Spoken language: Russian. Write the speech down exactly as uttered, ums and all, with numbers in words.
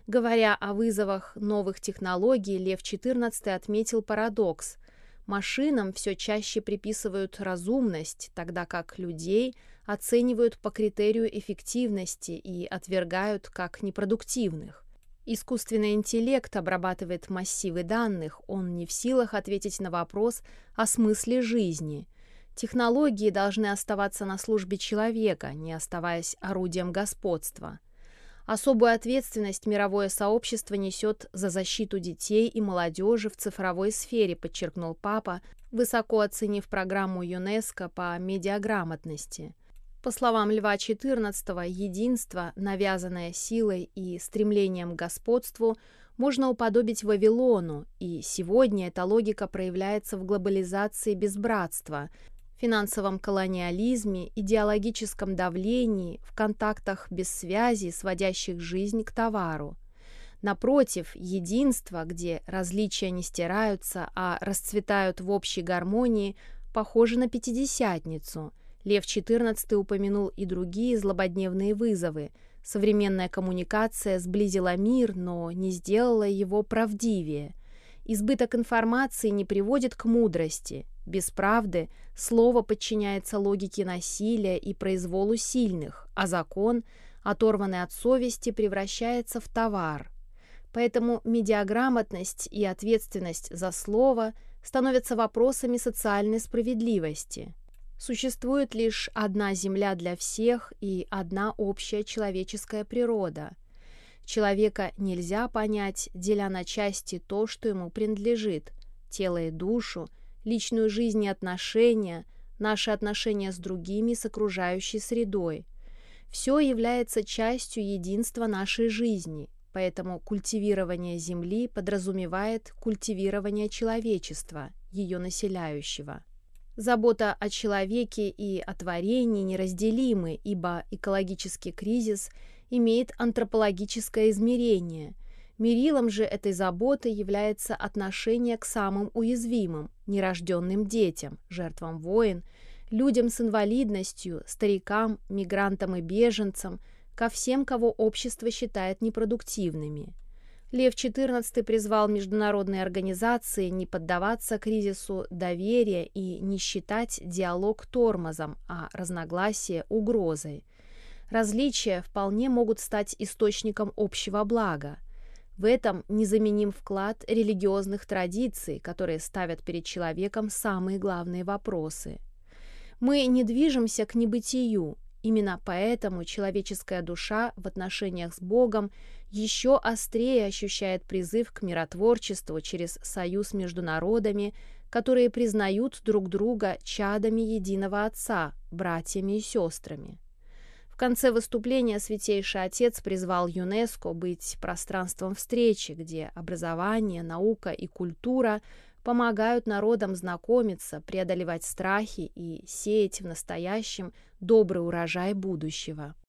Говоря о вызовах новых технологий, Лев четырнадцатый отметил парадокс. Машинам все чаще приписывают разумность, тогда как людей оценивают по критерию эффективности и отвергают как непродуктивных. Искусственный интеллект обрабатывает массивы данных, он не в силах ответить на вопрос о смысле жизни. Технологии должны оставаться на службе человека, не оставаясь орудием господства. Особую ответственность мировое сообщество несет за защиту детей и молодежи в цифровой сфере, подчеркнул папа, высоко оценив программу ЮНЕСКО по медиаграмотности. По словам Льва четырнадцатого, единство, навязанное силой и стремлением к господству, можно уподобить Вавилону, и сегодня эта логика проявляется в глобализации без братства, финансовом колониализме, идеологическом давлении, в контактах без связи, сводящих жизнь к товару. Напротив, единство, где различия не стираются, а расцветают в общей гармонии, похоже на Пятидесятницу. Лев четырнадцатый упомянул и другие злободневные вызовы. Современная коммуникация сблизила мир, но не сделала его правдивее. Избыток информации не приводит к мудрости. Без правды слово подчиняется логике насилия и произволу сильных, а закон, оторванный от совести, превращается в товар. Поэтому медиаграмотность и ответственность за слово становятся вопросами социальной справедливости. Существует лишь одна земля для всех и одна общая человеческая природа. Человека нельзя понять, деля на части то, что ему принадлежит, тело и душу, личную жизнь и отношения, наши отношения с другими, с окружающей средой. Все является частью единства нашей жизни, поэтому культивирование Земли подразумевает культивирование человечества, ее населяющего. Забота о человеке и о творении неразделимы, ибо экологический кризис имеет антропологическое измерение. Мерилом же этой заботы является отношение к самым уязвимым, нерожденным детям, жертвам войн, людям с инвалидностью, старикам, мигрантам и беженцам, ко всем, кого общество считает непродуктивными. Лев четырнадцатый призвал международные организации не поддаваться кризису доверия и не считать диалог тормозом, а разногласия угрозой. Различия вполне могут стать источником общего блага. В этом незаменим вклад религиозных традиций, которые ставят перед человеком самые главные вопросы. Мы не движемся к небытию. Именно поэтому человеческая душа в отношениях с Богом еще острее ощущает призыв к миротворчеству через союз между народами, которые признают друг друга чадами единого Отца, братьями и сестрами. В конце выступления Святейший Отец призвал ЮНЕСКО быть пространством встречи, где образование, наука и культура помогают народам знакомиться, преодолевать страхи и сеять в настоящем добрый урожай будущего.